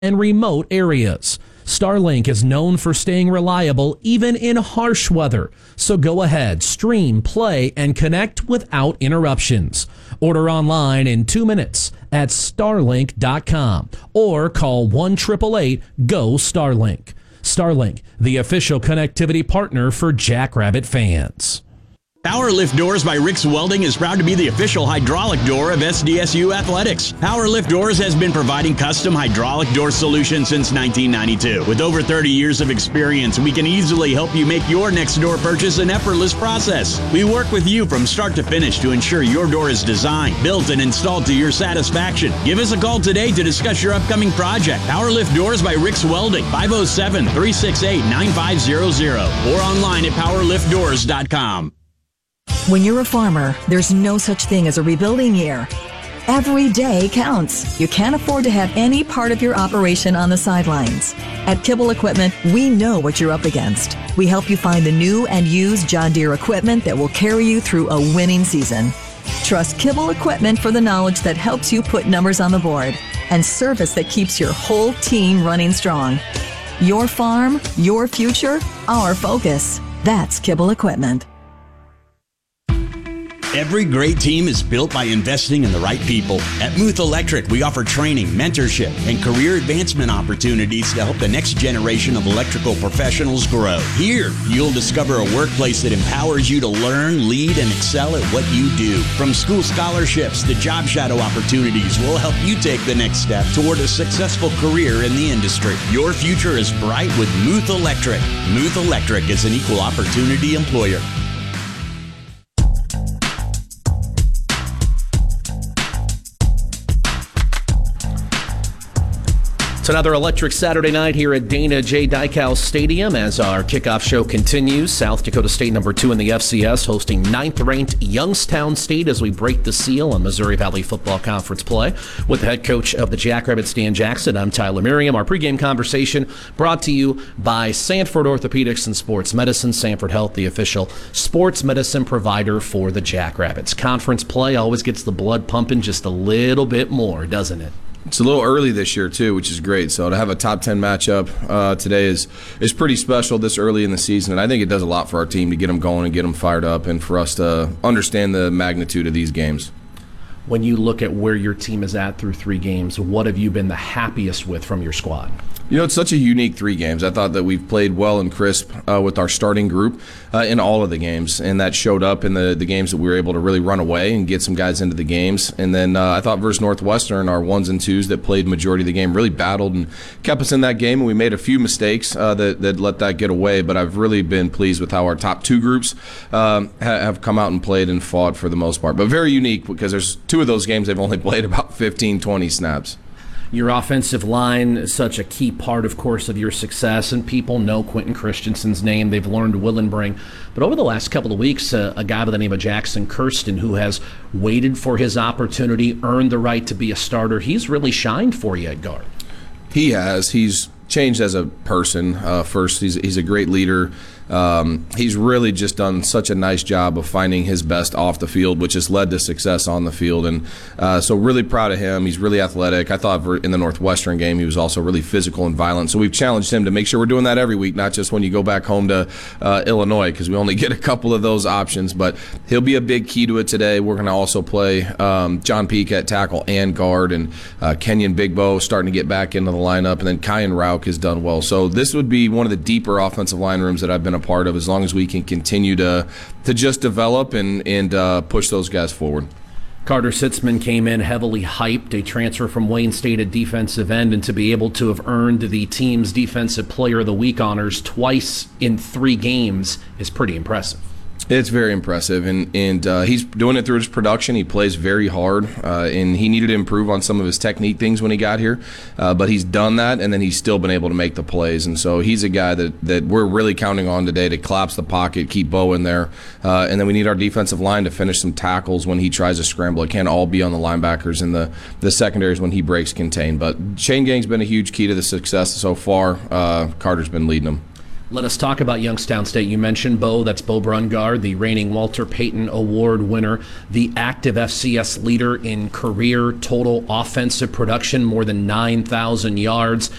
and remote areas. Starlink is known for staying reliable even in harsh weather. So go ahead, stream, play, and connect without interruptions. Order online in 2 minutes at starlink.com or call 1-888-GO-STARLINK. Starlink, the official connectivity partner for Jackrabbit fans. Power Lift Doors by Rick's Welding is proud to be the official hydraulic door of SDSU Athletics. Power Lift Doors has been providing custom hydraulic door solutions since 1992. With over 30 years of experience, we can easily help you make your next door purchase an effortless process. We work with you from start to finish to ensure your door is designed, built, and installed to your satisfaction. Give us a call today to discuss your upcoming project. Power Lift Doors by Rick's Welding, 507-368-9500, or online at powerliftdoors.com. When you're a farmer, there's no such thing as a rebuilding year. Every day counts. You can't afford to have any part of your operation on the sidelines. At Kibble Equipment, we know what you're up against. We help you find the new and used John Deere equipment that will carry you through a winning season. Trust Kibble Equipment for the knowledge that helps you put numbers on the board and service that keeps your whole team running strong. Your farm, your future, our focus. That's Kibble Equipment. Every great team is built by investing in the right people. At Muth Electric, we offer training, mentorship, and career advancement opportunities to help the next generation of electrical professionals grow. Here, you'll discover a workplace that empowers you to learn, lead, and excel at what you do. From school scholarships to job shadow opportunities, we'll help you take the next step toward a successful career in the industry. Your future is bright with Muth Electric. Muth Electric is an equal opportunity employer. It's another electric Saturday night here at Dana J. Dykhouse Stadium as our kickoff show continues. South Dakota State number 2 in the FCS hosting 9th-ranked Youngstown State as we break the seal on Missouri Valley Football Conference play. With the head coach of the Jackrabbits, Dan Jackson, I'm Tyler Merriam. Our pregame conversation brought to you by Sanford Orthopedics and Sports Medicine. Sanford Health, the official sports medicine provider for the Jackrabbits. Conference play always gets the blood pumping just a little bit more, doesn't it? It's a little early this year, too, which is great. So to have a top 10 matchup today is pretty special this early in the season, and I think it does a lot for our team to get them going and get them fired up and for us to understand the magnitude of these games. When you look at where your team is at through 3 games, what have you been the happiest with from your squad? You know, it's such a unique 3 games. I thought that we've played well and crisp with our starting group in all of the games, and that showed up in the games that we were able to really run away and get some guys into the games. And then I thought versus Northwestern, our 1s and 2s that played majority of the game really battled and kept us in that game, and we made a few mistakes that let that get away. But I've really been pleased with how our top 2 groups have come out and played and fought for the most part. But very unique because there's 2 of those games they've only played about 15, 20 snaps. Your offensive line is such a key part, of course, of your success, and people know Quentin Christensen's name. They've learned to will and bring. But over the last couple of weeks, a guy by the name of Jackson Kirsten, who has waited for his opportunity, earned the right to be a starter, he's really shined for you at guard. He has. He's changed as a person. First, he's a great leader. He's really just done such a nice job of finding his best off the field, which has led to success on the field. And so really proud of him. He's really athletic. I thought in the Northwestern game he was also really physical and violent. So we've challenged him to make sure we're doing that every week, not just when you go back home to Illinois, because we only get a couple of those options. But he'll be a big key to it today. We're going to also play John Peak at tackle and guard, and Kenyon Bigbo starting to get back into the lineup, and then Kyan Rauk has done well. So this would be one of the deeper offensive line rooms that I've been a part of, as long as we can continue to just develop and push those guys forward. Carter Sitzman came in heavily hyped, a transfer from Wayne State at defensive end, and to be able to have earned the team's Defensive Player of the Week honors twice in 3 games is pretty impressive. It's very impressive, and he's doing it through his production. He plays very hard, and he needed to improve on some of his technique things when he got here, but he's done that, and then he's still been able to make the plays. And so he's a guy that we're really counting on today to collapse the pocket, keep Bo in there, and then we need our defensive line to finish some tackles when he tries to scramble. It can't all be on the linebackers and the secondaries when he breaks contain. But Shane Gang's been a huge key to the success so far. Carter's been leading them. Let us talk about Youngstown State. You mentioned Bo. That's Bo Brungard, the reigning Walter Payton Award winner, the active FCS leader in career total offensive production, more than 9,000 yards.